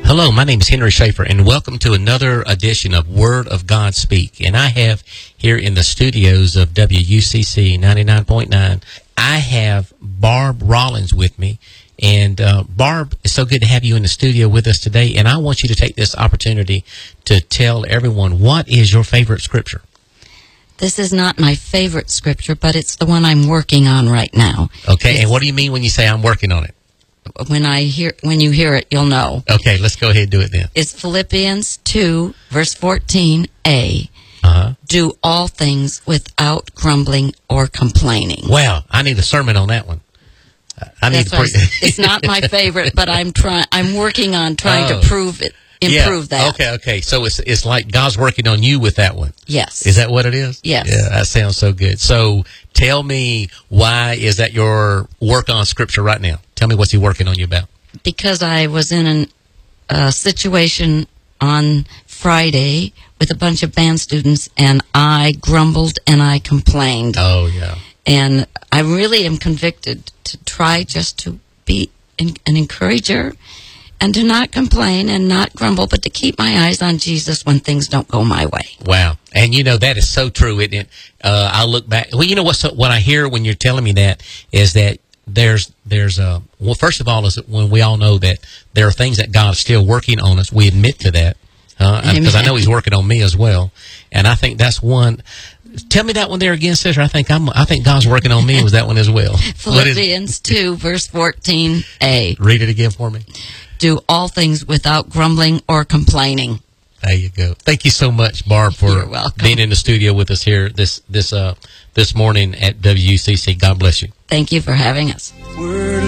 Hello, my name is Henry Schaefer, and welcome to another edition of Word of God Speak. And I have here in the studios of WUCC 99.9, I have Barb Rollins with me. And Barb, it's so good to have you in the studio with us today. And I want you to take this opportunity to tell everyone, what is your favorite scripture? This is not my favorite scripture, but it's the one I'm working on right now. Okay, and what do you mean when you say I'm working on it? When you hear it, you'll know. Okay, let's go ahead and do it then. It's Philippians 2, verse 14a. Do all things without grumbling or complaining. Wow, I need a sermon on that one. It's not my favorite, but I'm working on trying to improve that. Okay. So it's like God's working on you with that one. Yes. Is that what it is? Yes. Yeah, that sounds so good. So tell me, why is that your work on scripture right now? Tell me, what's he working on you about? Because I was in a situation on Friday with a bunch of band students, and I grumbled and I complained. Oh, yeah. And I really am convicted to try just to be an encourager and to not complain and not grumble, but to keep my eyes on Jesus when things don't go my way. Wow. And that is so true, isn't it? I look back. Well, what I hear when you're telling me that is that there's well, first of all, is when we all know that there are things that God is still working on us. We admit to that, because I know he's working on me as well. And I think that's one. Tell me that one there again, sister. I think God's working on me. Was that one as well? Philippians 2, verse 14a. Read it again for me. Do all things without grumbling or complaining. There you go. Thank you so much, Barb, for being in the studio with us here this morning at WUCC. God bless you. Thank you for having us.